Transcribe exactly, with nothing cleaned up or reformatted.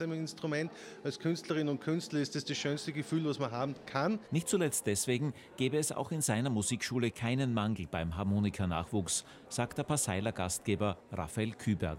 Ein Instrument als Künstlerin und Künstler ist das das schönste Gefühl, was man haben kann. Nicht zuletzt deswegen gäbe es auch in seiner Musikschule keinen Mangel beim Harmonikernachwuchs, sagt der Passeiler Gastgeber Raphael Küberger.